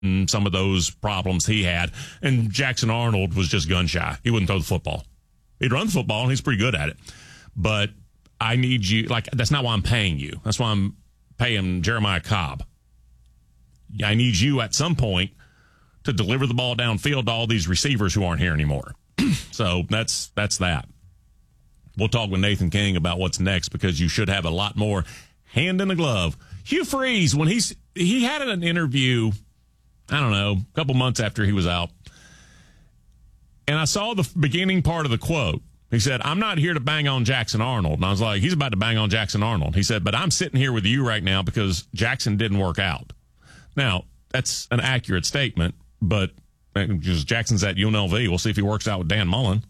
and some of those problems he had. And Jackson Arnold was just gun shy. He wouldn't throw the football. He'd run the football, and he's pretty good at it. But I need you, like, that's not why I'm paying you. That's why I'm paying Jeremiah Cobb. I need you at some point to deliver the ball downfield to all these receivers who aren't here anymore. So that's that. We'll talk with Nathan King about what's next, because you should have a lot more hand in the glove. Hugh Freeze, when he had an interview, I don't know, a couple months after he was out, and I saw the beginning part of the quote. He said, "I'm not here to bang on Jackson Arnold." And I was like, he's about to bang on Jackson Arnold. He said, "But I'm sitting here with you right now because Jackson didn't work out." Now, that's an accurate statement, but because Jackson's at UNLV, we'll see if he works out with Dan Mullen.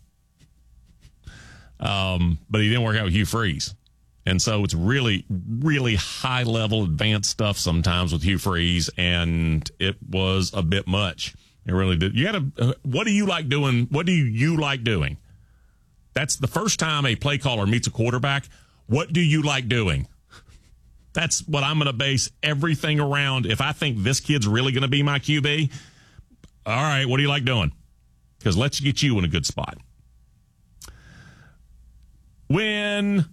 But he didn't work out with Hugh Freeze. And so it's really, really high-level, advanced stuff sometimes with Hugh Freeze, and it was a bit much. It really did. You got to. What do you like doing? What do you like doing? That's the first time a play caller meets a quarterback. What do you like doing? That's what I'm going to base everything around. If I think this kid's really going to be my QB, all right, what do you like doing? Because let's get you in a good spot. When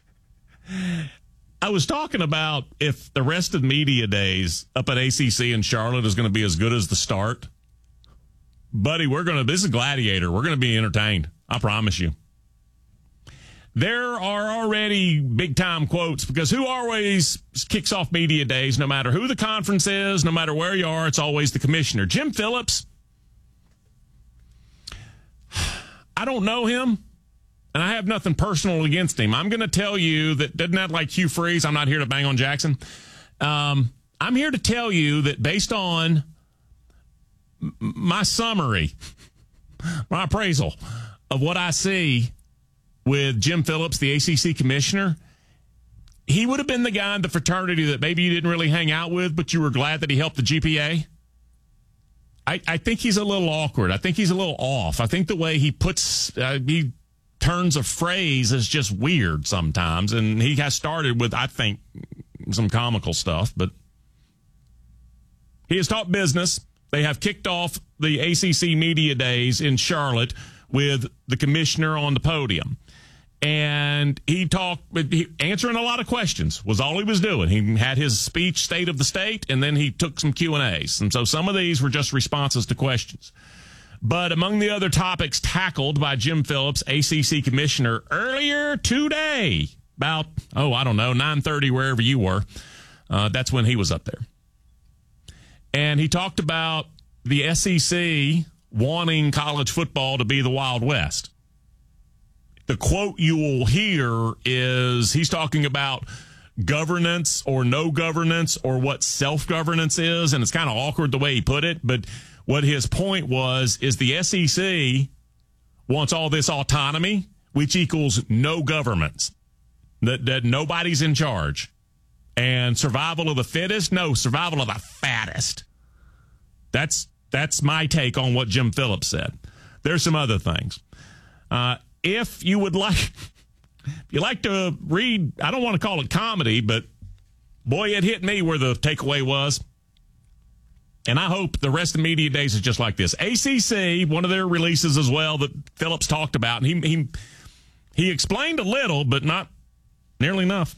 I was talking about if the rest of media days up at ACC in Charlotte is going to be as good as the start, buddy, this is Gladiator. We're going to be entertained. I promise you. There are already big-time quotes, because who always kicks off media days, no matter who the conference is, no matter where you are, it's always the commissioner. Jim Phillips, I don't know him, and I have nothing personal against him. I'm going to tell you that, doesn't that like Hugh Freeze? I'm not here to bang on Jackson. I'm here to tell you that based on my summary, my appraisal of what I see with Jim Phillips, the ACC commissioner, he would have been the guy in the fraternity that maybe you didn't really hang out with, but you were glad that he helped the GPA. I think he's a little awkward. I think he's a little off. I think the way he he turns a phrase is just weird sometimes, and he has started with, I think, some comical stuff, but he has taught business. They have kicked off the ACC Media Days in Charlotte with the commissioner on the podium. And he answering a lot of questions was all he was doing. He had his speech, State of the State, and then he took some Q&As. And so some of these were just responses to questions. But among the other topics tackled by Jim Phillips, ACC commissioner, earlier today, about, 9:30, wherever you were, that's when he was up there. And he talked about the SEC wanting college football to be the Wild West. The quote you will hear is he's talking about governance or no governance, or what self-governance is, and it's kind of awkward the way he put it, but what his point was is the SEC wants all this autonomy, which equals no governments, that nobody's in charge. And survival of the fittest? No, survival of the fattest. That's my take on what Jim Phillips said. There's some other things. If you like to read, I don't want to call it comedy, but boy, it hit me where the takeaway was. And I hope the rest of Media Days is just like this. ACC, one of their releases as well that Phillips talked about, and he explained a little, but not nearly enough.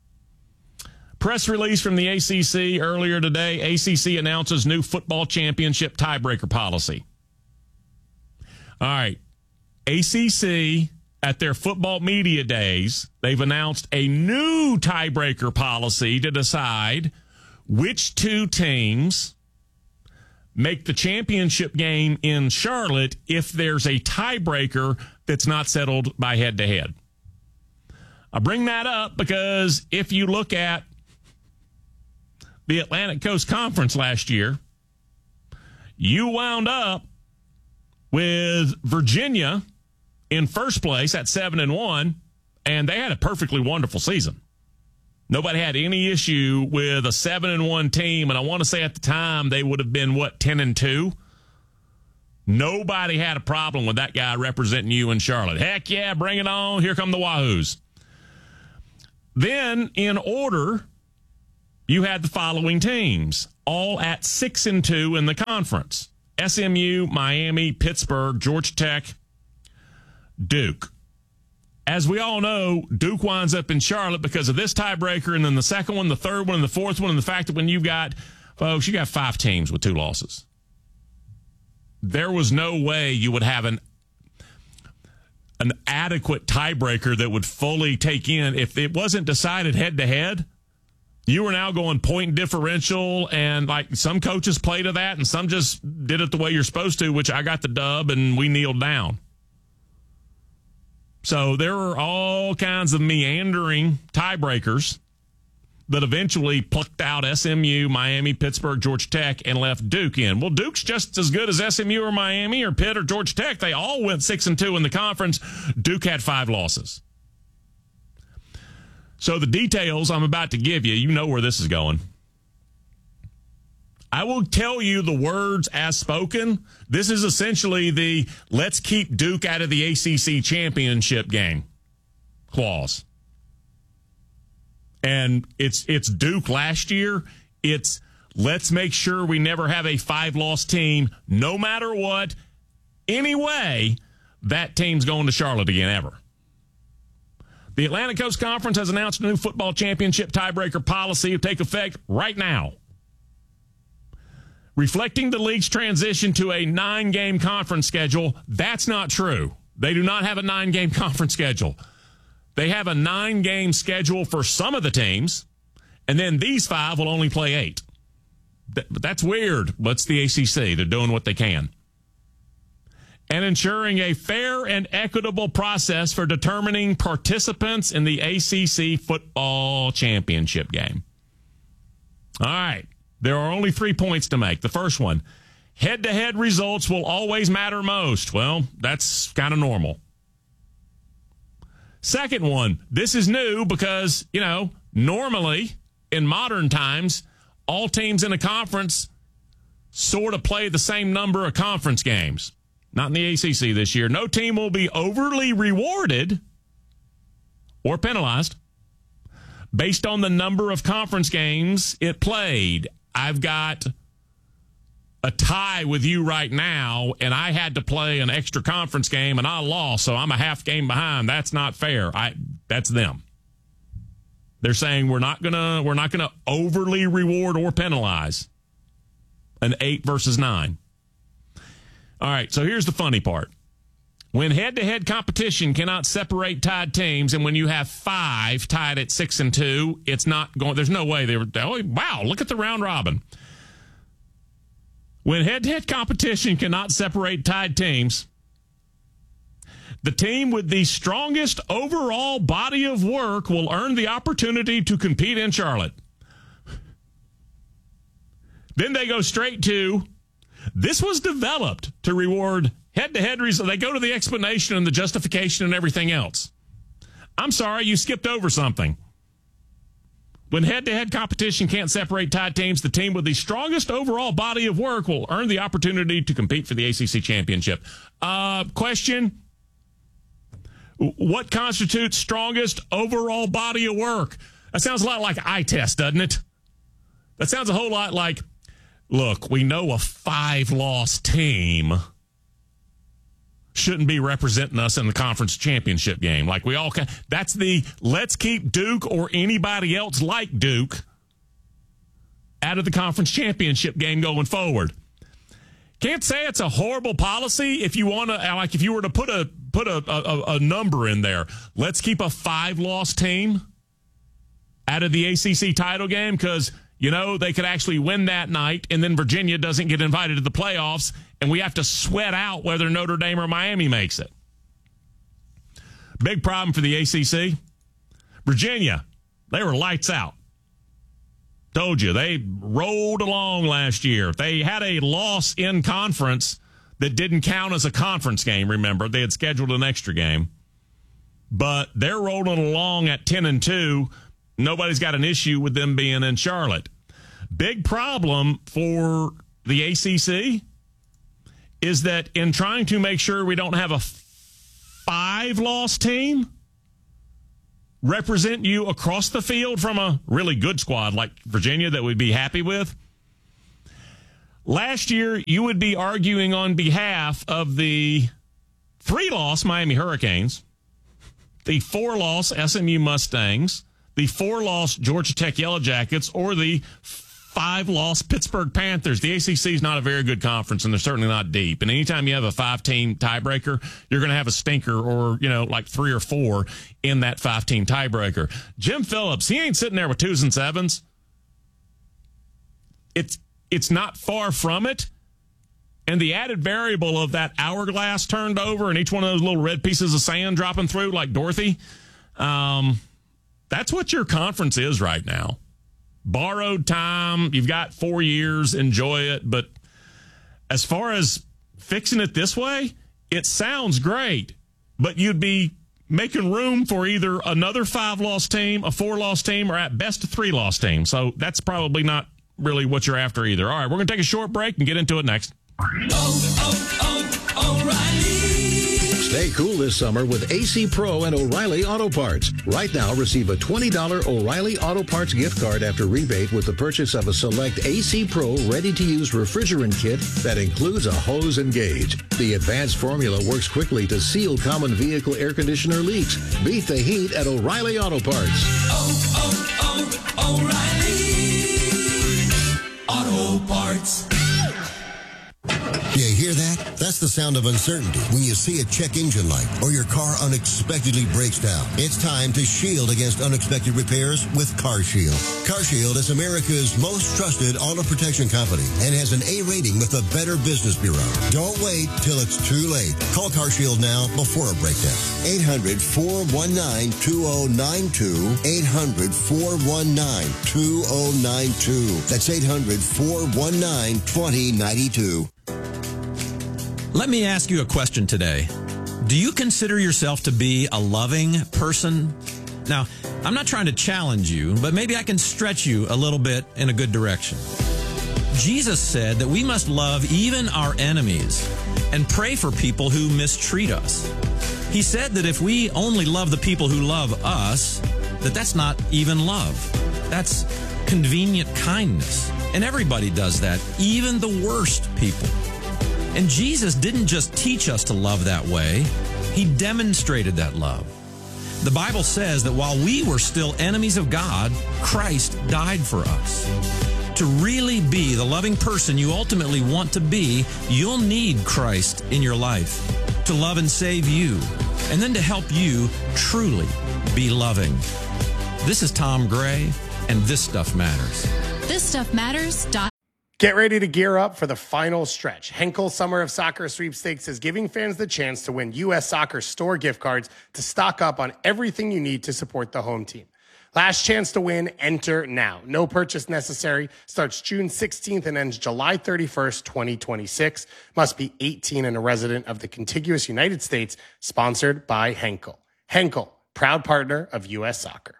Press release from the ACC earlier today. ACC announces new football championship tiebreaker policy. All right. ACC, at their football media days, they've announced a new tiebreaker policy to decide which two teams make the championship game in Charlotte if there's a tiebreaker that's not settled by head-to-head. I bring that up because if you look at the Atlantic Coast Conference last year, you wound up with Virginia in first place at 7-1, and they had a perfectly wonderful season. Nobody had any issue with a 7-1 team, and I want to say at the time they would have been, 10-2? Nobody had a problem with that guy representing you in Charlotte. Heck yeah, bring it on. Here come the Wahoos. Then, in order, you had the following teams: all at 6-2 in the conference. SMU, Miami, Pittsburgh, Georgia Tech, Duke. As we all know, Duke winds up in Charlotte because of this tiebreaker, and then the second one, the third one, and the fourth one, and the fact that when you got 5 teams with 2 losses. There was no way you would have an adequate tiebreaker that would fully take in. If it wasn't decided head-to-head, you were now going point differential, and like some coaches play to that, and some just did it the way you're supposed to, which I got the dub, and we kneeled down. So there were all kinds of meandering tiebreakers that eventually plucked out SMU, Miami, Pittsburgh, Georgia Tech, and left Duke in. Well, Duke's just as good as SMU or Miami or Pitt or Georgia Tech. They all went 6-2 in the conference. Duke had 5 losses. So the details I'm about to give you, you know where this is going. I will tell you the words as spoken. This is essentially the let's keep Duke out of the ACC championship game clause. And it's Duke last year. It's let's make sure we never have a 5-loss team, no matter what. Anyway, that team's going to Charlotte again ever. The Atlantic Coast Conference has announced a new football championship tiebreaker policy to take effect right now. Reflecting the league's transition to a 9-game conference schedule, that's not true. They do not have a 9-game conference schedule. They have a 9-game schedule for some of the teams, and then these 5 will only play 8. That's weird. What's the ACC? They're doing what they can. And ensuring a fair and equitable process for determining participants in the ACC football championship game. All right. There are only 3 points to make. The first one, head-to-head results will always matter most. Well, that's kind of normal. Second one, this is new because, normally in modern times, all teams in a conference sort of play the same number of conference games. Not in the ACC this year. No team will be overly rewarded or penalized based on the number of conference games it played. I've got a tie with you right now, and I had to play an extra conference game, and I lost, so I'm a half game behind. That's not fair. That's them. They're saying we're not gonna overly reward or penalize an 8 versus 9. All right, so here's the funny part. When head-to-head competition cannot separate tied teams, and when you have 5 tied at 6-2, it's not going. There's no way they were. Oh, wow! Look at the round robin. When head-to-head competition cannot separate tied teams, the team with the strongest overall body of work will earn the opportunity to compete in Charlotte. Then they go straight to. This was developed to reward head-to-head results. They go to the explanation and the justification and everything else. I'm sorry, you skipped over something. When head-to-head competition can't separate tied teams, the team with the strongest overall body of work will earn the opportunity to compete for the ACC championship. Question, what constitutes strongest overall body of work? That sounds a lot like eye test, doesn't it? That sounds a whole lot like, look, we know a 5-loss team shouldn't be representing us in the conference championship game. Like we all can. That's the let's keep Duke or anybody else like Duke out of the conference championship game going forward. Can't say it's a horrible policy if you want to, like if you were to put a number in there. Let's keep a 5-loss team out of the ACC title game because, they could actually win that night, and then Virginia doesn't get invited to the playoffs, and we have to sweat out whether Notre Dame or Miami makes it. Big problem for the ACC. Virginia, they were lights out. Told you, they rolled along last year. They had a loss in conference that didn't count as a conference game, remember. They had scheduled an extra game. But they're rolling along at 10-2. Nobody's got an issue with them being in Charlotte. Big problem for the ACC is that in trying to make sure we don't have a 5-loss team represent you across the field from a really good squad like Virginia that we'd be happy with, Last year, you would be arguing on behalf of the 3-loss Miami Hurricanes, the 4-loss SMU Mustangs, the 4-loss Georgia Tech Yellow Jackets, or the 5-loss Pittsburgh Panthers. The ACC is not a very good conference, and they're certainly not deep. And anytime you have a 5-team tiebreaker, you're going to have a stinker or, like 3 or 4 in that 5-team tiebreaker. Jim Phillips, he ain't sitting there with 2s and 7s. It's not far from it. And the added variable of that hourglass turned over and each one of those little red pieces of sand dropping through like Dorothy, that's what your conference is right now. Borrowed time. You've got 4 years. Enjoy it. But as far as fixing it this way, it sounds great. But you'd be making room for either another 5-loss team, a 4-loss team, or at best a 3-loss team. So that's probably not really what you're after either. All right, we're going to take a short break and get into it next. O'Reilly. Stay cool this summer with AC Pro and O'Reilly Auto Parts. Right now, receive a $20 O'Reilly Auto Parts gift card after rebate with the purchase of a select AC Pro ready-to-use refrigerant kit that includes a hose and gauge. The advanced formula works quickly to seal common vehicle air conditioner leaks. Beat the heat at O'Reilly Auto Parts. O'Reilly Auto Parts. You hear that? That's the sound of uncertainty when you see a check engine light or your car unexpectedly breaks down. It's time to shield against unexpected repairs with CarShield. CarShield is America's most trusted auto protection company and has an A rating with the Better Business Bureau. Don't wait till it's too late. Call CarShield now before a breakdown. 800-419-2092. 800-419-2092. That's 800-419-2092. Let me ask you a question today. Do you consider yourself to be a loving person? Now, I'm not trying to challenge you, but maybe I can stretch you a little bit in a good direction. Jesus said that we must love even our enemies and pray for people who mistreat us. He said that if we only love the people who love us, that's not even love. That's convenient kindness. And everybody does that, even the worst people. And Jesus didn't just teach us to love that way. He demonstrated that love. The Bible says that while we were still enemies of God, Christ died for us. To really be the loving person you ultimately want to be, you'll need Christ in your life to love and save you, and then to help you truly be loving. This is Tom Gray, and This Stuff Matters. This Stuff Matters. Get ready to gear up for the final stretch. Henkel Summer of Soccer Sweepstakes is giving fans the chance to win U.S. Soccer store gift cards to stock up on everything you need to support the home team. Last chance to win, enter now. No purchase necessary. Starts June 16th and ends July 31st, 2026. Must be 18 and a resident of the contiguous United States. Sponsored by Henkel. Henkel, proud partner of U.S. Soccer.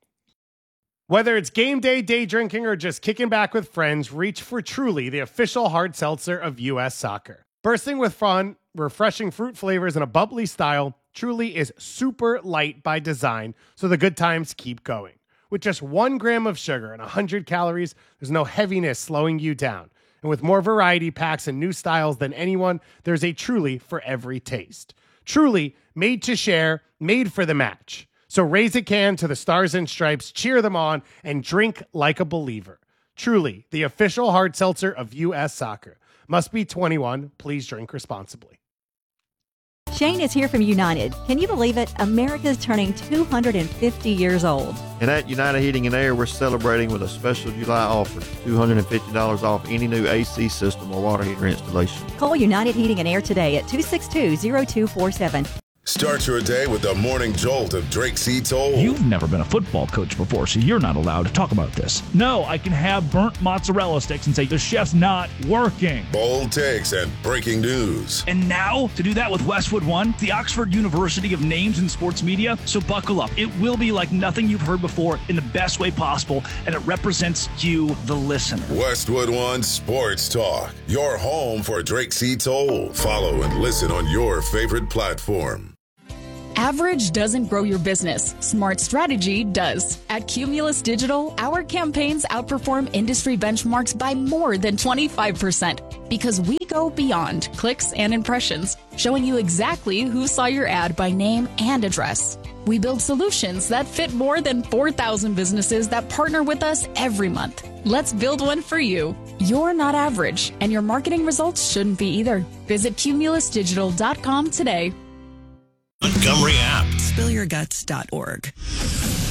Whether it's game day, day drinking, or just kicking back with friends, reach for Truly, the official hard seltzer of U.S. Soccer. Bursting with fun, refreshing fruit flavors, and a bubbly style, Truly is super light by design, so the good times keep going. With just 1 gram of sugar and 100 calories, there's no heaviness slowing you down. And with more variety packs and new styles than anyone, there's a Truly for every taste. Truly, made to share, made for the match. So raise a can to the Stars and Stripes, cheer them on, and drink like a believer. Truly, the official hard seltzer of U.S. Soccer. Must be 21. Please drink responsibly. Shane is here from United. Can you believe it? America's turning 250 years old. And at United Heating and Air, we're celebrating with a special July offer, $250 off any new AC system or water heater installation. Call United Heating and Air today at 262-0247. Start your day with the morning jolt of Drake C. Toll. You've never been a football coach before, so you're not allowed to talk about this. No, I can have burnt mozzarella sticks and say the chef's not working. Bold takes and breaking news. And now, to do that with Westwood One, the Oxford University of Names in Sports Media. So buckle up. It will be like nothing you've heard before in the best way possible, and it represents you, the listener. Westwood One Sports Talk, your home for Drake C. Toll. Follow and listen on your favorite platform. Average doesn't grow your business. Smart strategy does. At Cumulus Digital, our campaigns outperform industry benchmarks by more than 25% because we go beyond clicks and impressions, showing you exactly who saw your ad by name and address. We build solutions that fit more than 4,000 businesses that partner with us every month. Let's build one for you. You're not average, and your marketing results shouldn't be either. Visit cumulusdigital.com today. Montgomery app. Spillyourguts.org.